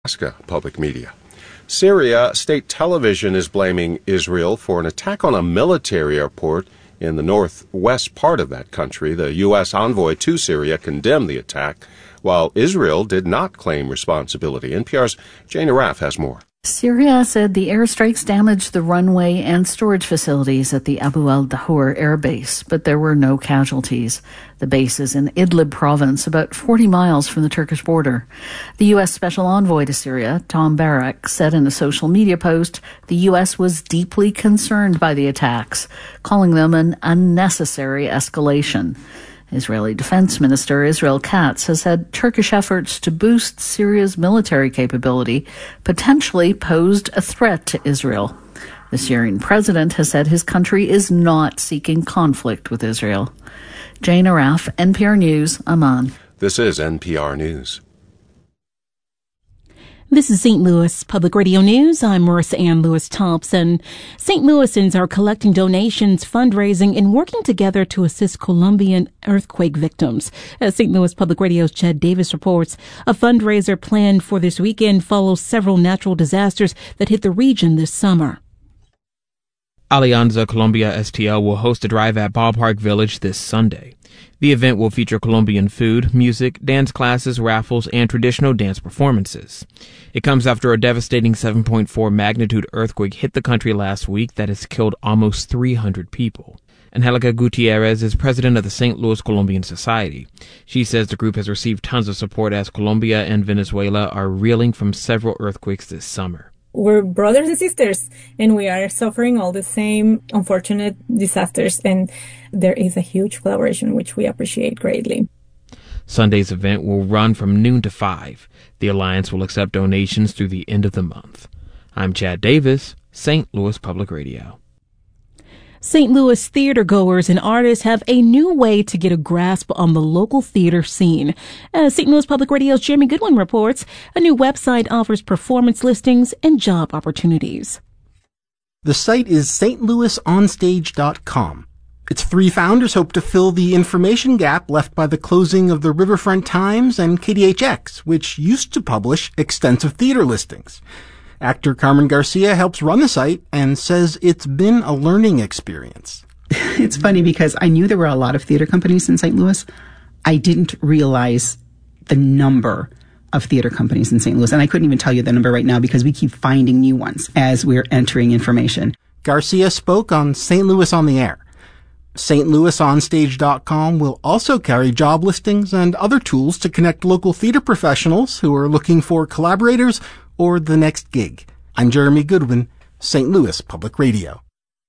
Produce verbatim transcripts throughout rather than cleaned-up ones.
Alaska Public Media. Syria state television is blaming Israel for an attack on a military airport in the northwest part of that country. The U S envoy to Syria condemned the attack, while Israel did not claim responsibility. N P R's Jane Araf has more. Syria said the airstrikes damaged the runway and storage facilities at the Abu al-Dahur air base, but there were no casualties. The base is in Idlib province, about forty miles from the Turkish border. The U S Special Envoy to Syria, Tom Barak, said in a social media post the U S was deeply concerned by the attacks, calling them an unnecessary escalation. Israeli Defense Minister Israel Katz has said Turkish efforts to boost Syria's military capability potentially posed a threat to Israel. The Syrian president has said his country is not seeking conflict with Israel. Jane Araf, N P R News, Amman. This is N P R News. This is Saint Louis Public Radio News. I'm Marissa Ann Lewis-Thompson. Saint Louisans are collecting donations, fundraising, and working together to assist Colombian earthquake victims. As Saint Louis Public Radio's Chad Davis reports, a fundraiser planned for this weekend follows several natural disasters that hit the region this summer. Alianza Colombia S T L will host a drive at Ballpark Village this Sunday. The event will feature Colombian food, music, dance classes, raffles, and traditional dance performances. It comes after a devastating seven point four magnitude earthquake hit the country last week that has killed almost three hundred people. Angelica Gutierrez is president of the Saint Louis Colombian Society. She says the group has received tons of support as Colombia and Venezuela are reeling from several earthquakes this summer. We're brothers and sisters, and we are suffering all the same unfortunate disasters, and there is a huge collaboration, which we appreciate greatly. Sunday's event will run from noon to five. The Alliance will accept donations through the end of the month. I'm Chad Davis, Saint Louis Public Radio. Saint Louis theater goers and artists have a new way to get a grasp on the local theater scene. As Saint Louis Public Radio's Jeremy Goodwin reports, a new website offers performance listings and job opportunities. The site is st louis on stage dot com. Its three founders hope to fill the information gap left by the closing of the Riverfront Times and K D H X, which used to publish extensive theater listings. Actor Carmen Garcia helps run the site and says it's been a learning experience. It's funny because I knew there were a lot of theater companies in Saint Louis. I didn't realize the number of theater companies in Saint Louis, and I couldn't even tell you the number right now because we keep finding new ones as we're entering information. Garcia spoke on Saint Louis on the Air. st louis on stage dot com will also carry job listings and other tools to connect local theater professionals who are looking for collaborators or the next gig. I'm Jeremy Goodwin, Saint Louis Public Radio.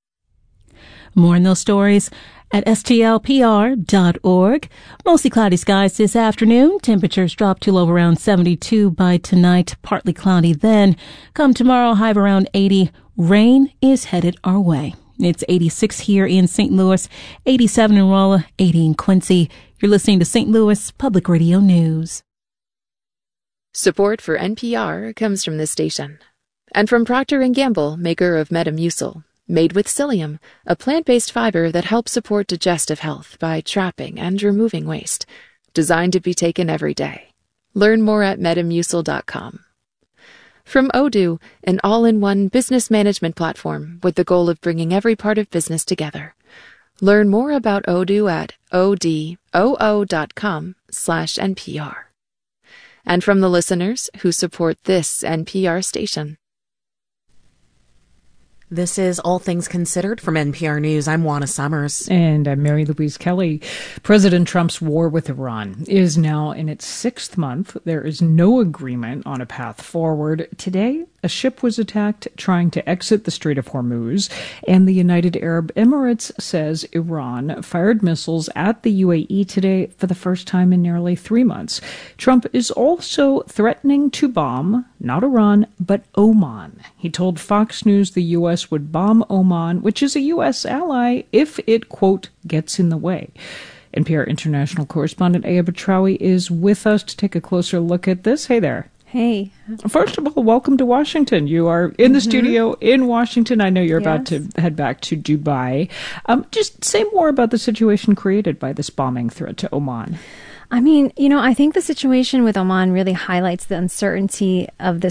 More on those stories at S T L P R dot org. Mostly cloudy skies this afternoon. Temperatures drop to low around seventy-two by tonight. Partly cloudy then. Come tomorrow, high of around eighty. Rain is headed our way. It's eighty-six here in Saint Louis, eighty-seven in Rolla, eighty in Quincy. You're listening to Saint Louis Public Radio News. Support for N P R comes from this station. And from Procter and Gamble, maker of Metamucil, made with psyllium, a plant-based fiber that helps support digestive health by trapping and removing waste. Designed to be taken every day. Learn more at metamucil dot com. From Odoo, an all-in-one business management platform with the goal of bringing every part of business together. Learn more about Odoo at odoo dot com slash N P R. And from the listeners who support this N P R station. This is All Things Considered from N P R News. I'm Juana Summers. And I'm Mary Louise Kelly. President Trump's war with Iran is now in its sixth month. There is no agreement on a path forward. Today, a ship was attacked trying to exit the Strait of Hormuz, and the United Arab Emirates says Iran fired missiles at the U A E today for the first time in nearly three months. Trump is also threatening to bomb, not Iran, but Oman. He told Fox News the U S would bomb Oman, which is a U S ally, if it, quote, gets in the way. N P R international correspondent Aya Batrawi is with us to take a closer look at this. Hey there. Hey. First of all, welcome to Washington. You are in the mm-hmm. studio in Washington. I know you're yes. about to head back to Dubai. Um, just say more about the situation created by this bombing threat to Oman. I mean, you know, I think the situation with Oman really highlights the uncertainty of the